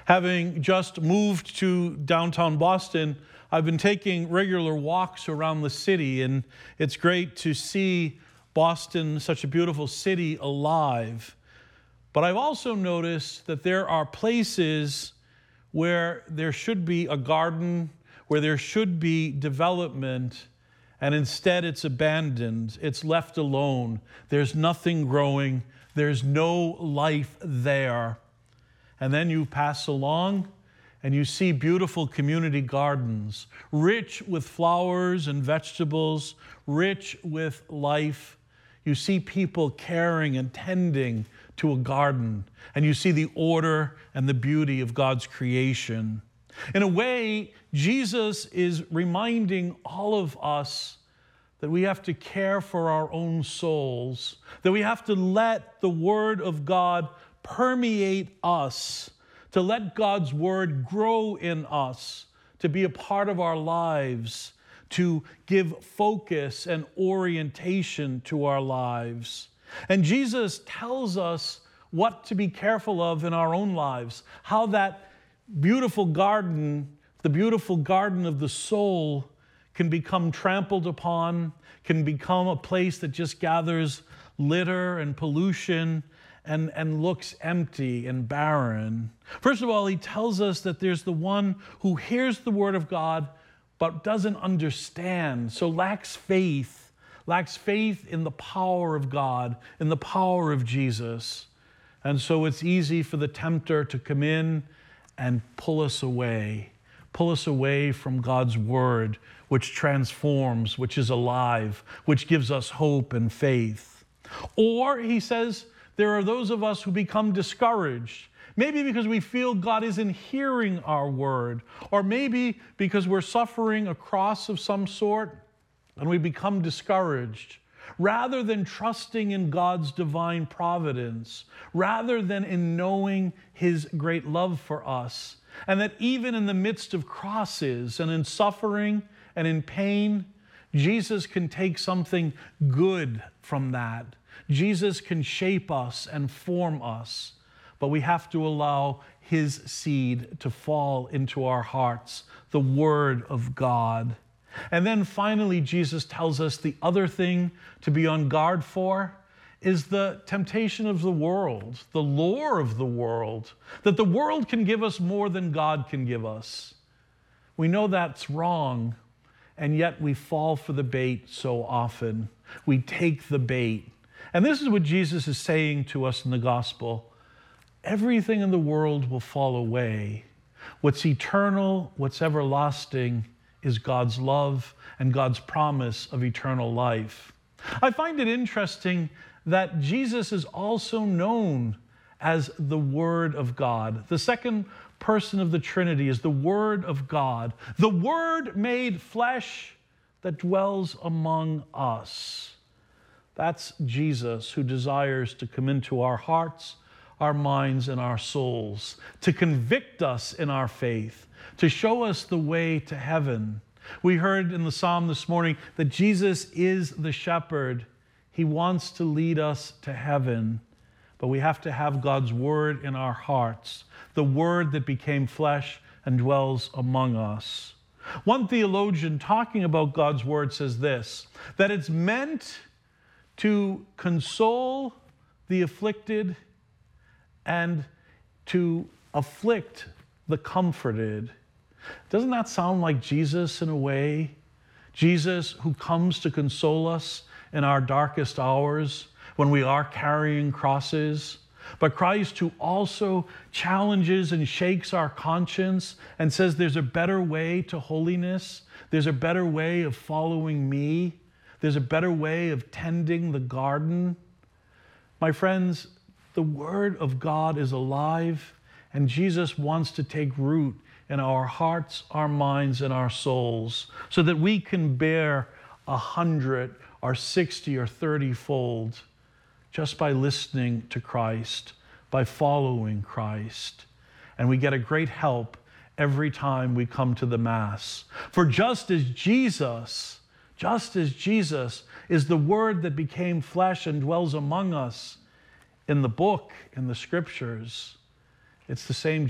Having just moved to downtown Boston, I've been taking regular walks around the city, and it's great to see Boston, such a beautiful city, alive. But I've also noticed that there are places where there should be a garden, where there should be development, and instead it's abandoned, it's left alone. There's nothing growing, there's no life there. And then you pass along and you see beautiful community gardens, rich with flowers and vegetables, rich with life. You see people caring and tending to a garden, and you see the order and the beauty of God's creation. In a way, Jesus is reminding all of us that we have to care for our own souls, that we have to let the Word of God permeate us, to let God's Word grow in us, to be a part of our lives, to give focus and orientation to our lives. And Jesus tells us what to be careful of in our own lives, how that beautiful garden, the beautiful garden of the soul, can become trampled upon, can become a place that just gathers litter and pollution and looks empty and barren. First of all, he tells us that there's the one who hears the word of God but doesn't understand, so lacks faith in the power of God, in the power of Jesus. And so it's easy for the tempter to come in and pull us away from God's word, which transforms, which is alive, which gives us hope and faith. Or, he says, there are those of us who become discouraged, maybe because we feel God isn't hearing our word, or maybe because we're suffering a cross of some sort and we become discouraged. Rather than trusting in God's divine providence, rather than in knowing His great love for us, and that even in the midst of crosses and in suffering and in pain, Jesus can take something good from that. Jesus can shape us and form us, but we have to allow His seed to fall into our hearts, the Word of God. And then finally, Jesus tells us the other thing to be on guard for is the temptation of the world, the lure of the world, that the world can give us more than God can give us. We know that's wrong, and yet we fall for the bait so often. We take the bait. And this is what Jesus is saying to us in the gospel. Everything in the world will fall away. What's eternal, what's everlasting, is God's love and God's promise of eternal life. I find it interesting that Jesus is also known as the Word of God. The second person of the Trinity is the Word of God, the Word made flesh that dwells among us. That's Jesus, who desires to come into our hearts, our minds, and our souls, to convict us in our faith, to show us the way to heaven. We heard in the psalm this morning that Jesus is the shepherd. He wants to lead us to heaven, but we have to have God's word in our hearts, the word that became flesh and dwells among us. One theologian talking about God's word says this, that it's meant to console the afflicted and to afflict the comforted. Doesn't that sound like Jesus in a way? Jesus who comes to console us in our darkest hours when we are carrying crosses, but Christ who also challenges and shakes our conscience and says there's a better way to holiness, there's a better way of following me, there's a better way of tending the garden. My friends, the Word of God is alive, and Jesus wants to take root in our hearts, our minds, and our souls so that we can bear 100 or 60 or 30-fold just by listening to Christ, by following Christ. And we get a great help every time we come to the Mass. For just as Jesus is the Word that became flesh and dwells among us in the book, in the Scriptures, it's the same